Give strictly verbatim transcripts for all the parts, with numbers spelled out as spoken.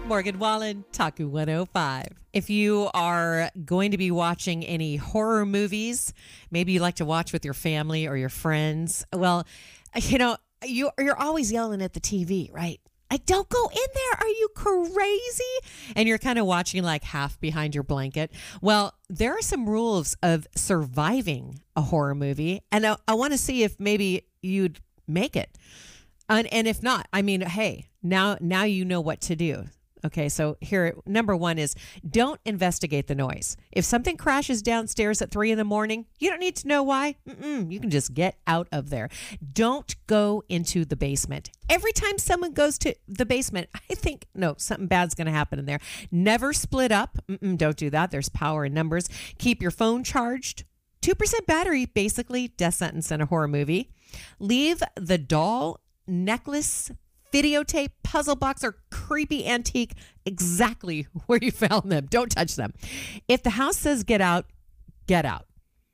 Morgan Wallen, Taku one oh five. If you are going to be watching any horror movies, maybe you like to watch with your family or your friends. Well, you know, you, you're always yelling at the T V, right? I don't go in there. Are you crazy? And you're kind of watching like half behind your blanket. Well, there are some rules of surviving a horror movie. And I, I want to see if maybe you'd make it. And, and if not, I mean, hey, now, now you know what to do. Okay, so here, number one is don't investigate the noise. If something crashes downstairs at three in the morning, you don't need to know why. Mm-mm, you can just get out of there. Don't go into the basement. Every time someone goes to the basement, I think, no, something bad's going to happen in there. Never split up. Mm-mm, don't do that. There's power in numbers. Keep your phone charged. two percent battery, basically, death sentence in a horror movie. Leave the doll, necklace, videotape, puzzle box, or creepy antique exactly where you found them. Don't touch them. If the house says get out, get out.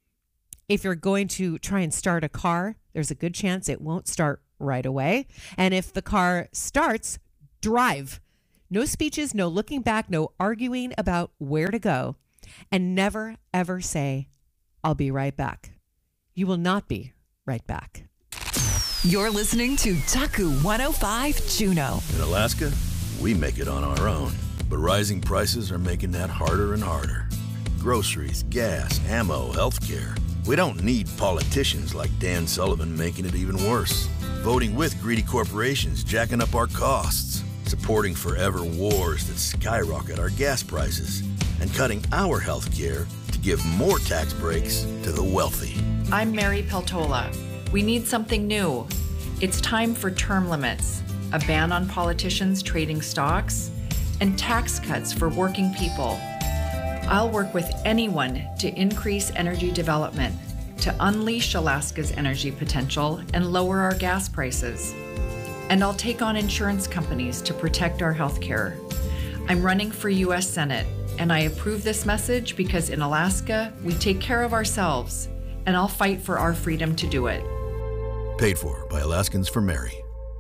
If you're going to try and start a car, there's a good chance it won't start right away. And if the car starts, drive. No speeches, no looking back, no arguing about where to go. And never, ever say, I'll be right back. You will not be right back. You're listening to Taku one oh five Juneau. In Alaska, we make it on our own. But rising prices are making that harder and harder. Groceries, gas, ammo, healthcare. We don't need politicians like Dan Sullivan making it even worse. Voting with greedy corporations jacking up our costs. Supporting forever wars that skyrocket our gas prices. And cutting our healthcare to give more tax breaks to the wealthy. I'm Mary Peltola. We need something new. It's time for term limits, a ban on politicians trading stocks, and tax cuts for working people. I'll work with anyone to increase energy development, to unleash Alaska's energy potential and lower our gas prices. And I'll take on insurance companies to protect our health care. I'm running for U S Senate, and I approve this message because in Alaska, we take care of ourselves, and I'll fight for our freedom to do it. Paid for by Alaskans for Mary.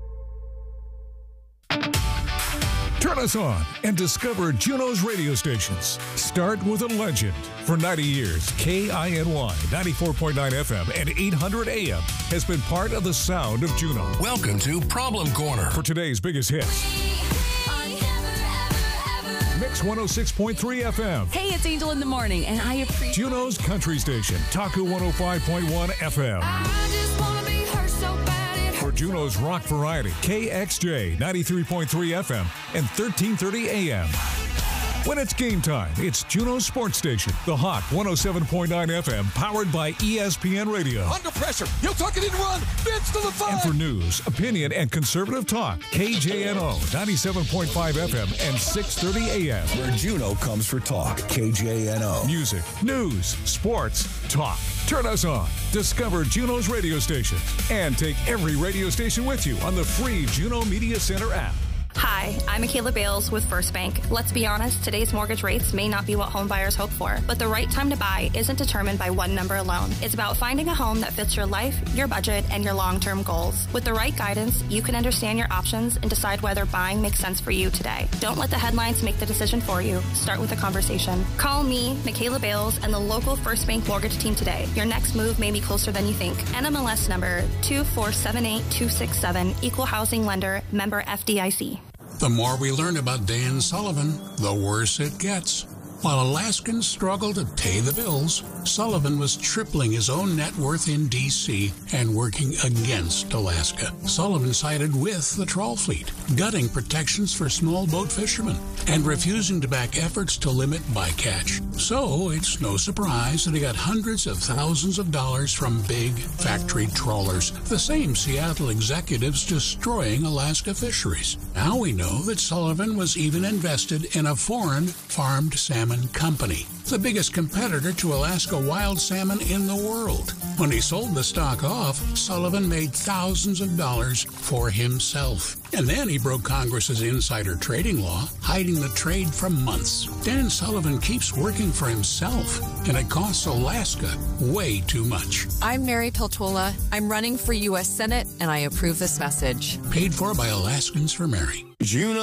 Turn us on and discover Juneau's radio stations. Start with a legend. For ninety years, K I N Y ninety-four point nine F M and eight hundred A M has been part of the sound of Juneau. Welcome to Problem Corner. For today's biggest hits. Mix one oh six point three F M. Hey, it's Angel in the Morning, and I appreciate Juneau's country station, Taku one oh five point one F M. I just wanna be hurt so bad it For Juneau's rock variety, K X J ninety-three point three F M and thirteen thirty A M. When it's game time, it's Juneau's sports station, the Hot one oh seven point nine F M, powered by E S P N Radio. Under pressure. He'll tuck it in, run. Vince to the five. And for news, opinion, and conservative talk, K J N O ninety-seven point five F M and six thirty A M. Where Juneau comes for talk, K J N O. Music, news, sports, talk. Turn us on. Discover Juneau's radio station. And take every radio station with you on the free Juneau Media Center app. Hi, I'm Michaela Bales with First Bank. Let's be honest, today's mortgage rates may not be what home buyers hope for, but the right time to buy isn't determined by one number alone. It's about finding a home that fits your life, your budget, and your long-term goals. With the right guidance, you can understand your options and decide whether buying makes sense for you today. Don't let the headlines make the decision for you. Start with a conversation. Call me, Michaela Bales, and the local First Bank mortgage team today. Your next move may be closer than you think. N M L S number two four seven eight two six seven, Equal Housing Lender, member F D I C. The more we learn about Dan Sullivan, the worse it gets. While Alaskans struggle to pay the bills, Sullivan was tripling his own net worth in D C and working against Alaska. Sullivan sided with the trawl fleet, gutting protections for small boat fishermen, and refusing to back efforts to limit bycatch. So it's no surprise that he got hundreds of thousands of dollars from big factory trawlers, the same Seattle executives destroying Alaska fisheries. Now we know that Sullivan was even invested in a foreign farmed salmon company, the biggest competitor to Alaska wild salmon in the world. When he sold the stock off, Sullivan made thousands of dollars for himself. And then he broke Congress's insider trading law, hiding the trade for months. Dan Sullivan keeps working for himself, and it costs Alaska way too much. I'm Mary Peltola. I'm running for U S Senate, and I approve this message. Paid for by Alaskans for Mary. Juneau.